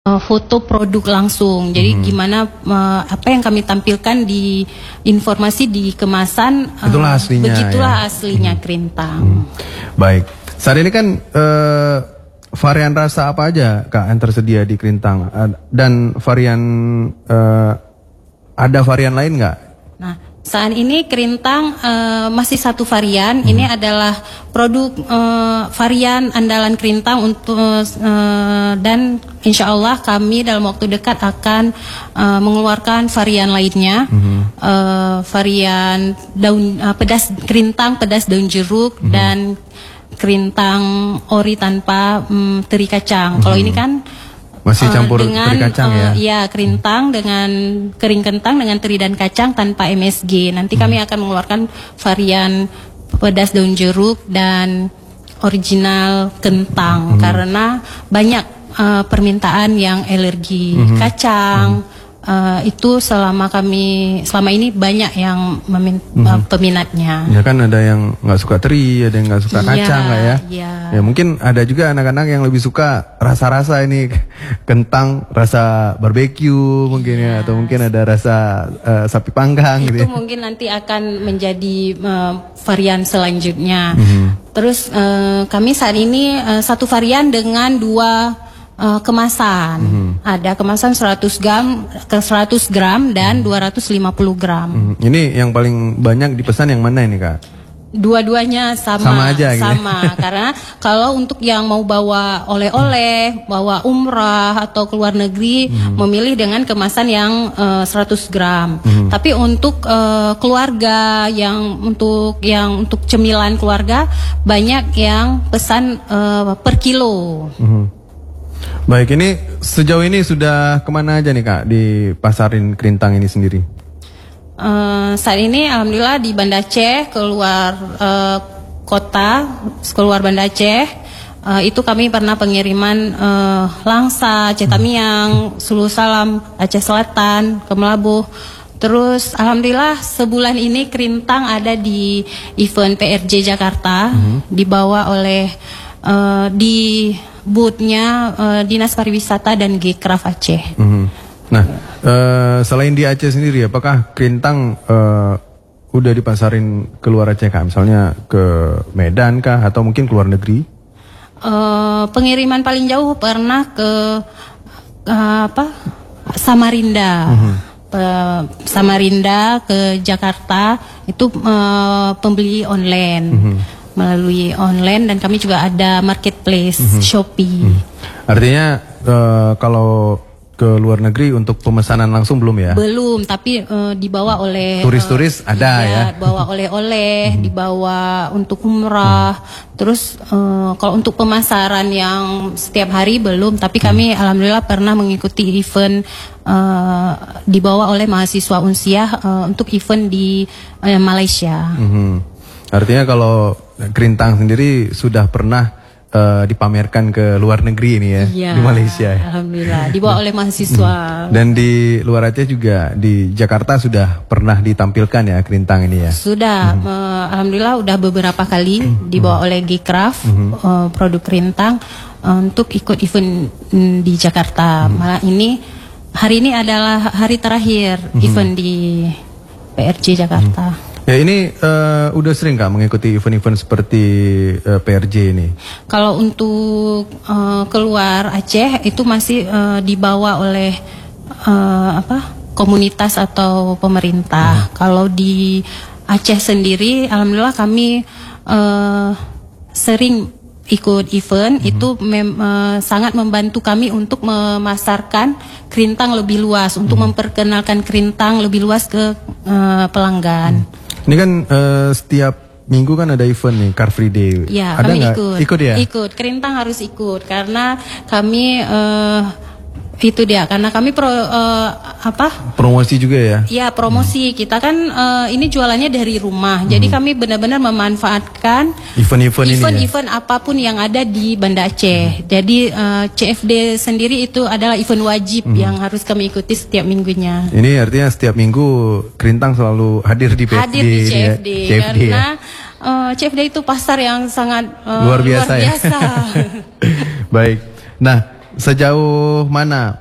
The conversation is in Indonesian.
foto produk langsung. Jadi gimana apa yang kami tampilkan di informasi di kemasan, itulah aslinya, begitulah ya? Aslinya Kerintang. Baik. Saat ini kan varian rasa apa aja Kak yang tersedia di Kerintang, dan varian ada varian lain nggak? Nah, saat ini Kerintang masih satu varian. Ini adalah produk varian andalan Kerintang untuk dan insya Allah kami dalam waktu dekat akan mengeluarkan varian lainnya. Varian daun pedas Kerintang pedas daun jeruk dan Kerintang ori tanpa teri kacang. Kalau ini kan masih campur dengan, teri kacang ya? Iya, Kerintang dengan kering kentang dengan teri dan kacang tanpa MSG. Nanti kami akan mengeluarkan varian pedas daun jeruk dan original kentang karena banyak permintaan yang alergi kacang. Itu selama ini banyak yang peminatnya. Ya kan ada yang nggak suka teri, ada yang nggak suka kacang lah ya. Iya. Ya mungkin ada juga anak-anak yang lebih suka rasa-rasa ini kentang rasa barbeque mungkin ya, atau mungkin ada rasa sapi panggang itu gitu. Ya. Mungkin nanti akan menjadi varian selanjutnya. Terus kami saat ini satu varian dengan dua kemasan. Ada kemasan 100 gram dan 250 gram. Ini yang paling banyak dipesan yang mana ini Kak? Dua-duanya sama aja gitu. Sama. Karena kalau untuk yang mau bawa oleh-oleh, bawa umrah atau keluar negeri, memilih dengan kemasan yang 100 gram. Tapi untuk keluarga untuk cemilan keluarga banyak yang pesan per kilo. Baik, ini sejauh ini sudah kemana aja nih Kak di pasarin Kerintang ini sendiri? Saat ini alhamdulillah di Banda Aceh, keluar kota, keluar Banda Aceh, itu kami pernah pengiriman Langsa, Aceh Tamiang, Sulu Salam, Aceh Selatan, ke Melabuh. Terus alhamdulillah sebulan ini Kerintang ada di event PRJ Jakarta, dibawa oleh di booth-nya Dinas Pariwisata dan G-Craft Aceh. Nah, selain di Aceh sendiri, apakah Kerintang udah dipasarin keluar Aceh Kak? Misalnya ke Medan kah, atau mungkin keluar negeri? Pengiriman paling jauh pernah ke Samarinda. Samarinda ke Jakarta itu pembeli online. Melalui online, dan kami juga ada marketplace Shopee. Artinya kalau ke luar negeri untuk pemesanan langsung belum ya? Belum, tapi dibawa oleh turis-turis ada ya? Bawa oleh-oleh, dibawa untuk umrah. Terus kalau untuk pemasaran yang setiap hari belum, tapi kami alhamdulillah pernah mengikuti event dibawa oleh mahasiswa Unsiah untuk event di Malaysia. Artinya kalau Kerintang sendiri sudah pernah dipamerkan ke luar negeri ini ya, iya, di Malaysia ya? Alhamdulillah, dibawa oleh mahasiswa. Dan di luar Aceh juga, di Jakarta sudah pernah ditampilkan ya Kerintang ini ya? Sudah, alhamdulillah udah beberapa kali dibawa oleh G-Craft, produk Kerintang untuk ikut event di Jakarta. Malah hari ini adalah hari terakhir event di PRJ Jakarta. Ya ini udah sering Kak mengikuti event-event seperti PRJ ini? Kalau untuk keluar Aceh itu masih dibawa oleh komunitas atau pemerintah. Kalau di Aceh sendiri, alhamdulillah kami sering ikut event. Itu sangat membantu kami untuk memasarkan Kerintang lebih luas, untuk memperkenalkan Kerintang lebih luas ke pelanggan. Ini kan setiap minggu kan ada event nih, Car Free Day. Ya, ada kami nggak? Ikut ya? Ikut, Kerintang harus ikut karena kami itu dia, karena kami promosi juga ya? Ya, promosi. Kita kan ini jualannya dari rumah. Jadi kami benar-benar memanfaatkan event apapun yang ada di Banda Aceh. Jadi CFD sendiri itu adalah event wajib yang harus kami ikuti setiap minggunya. Ini artinya setiap minggu Kerintang selalu hadir di CFD karena CFD itu pasar yang sangat luar biasa. Ya? Baik. Nah, Sejauh mana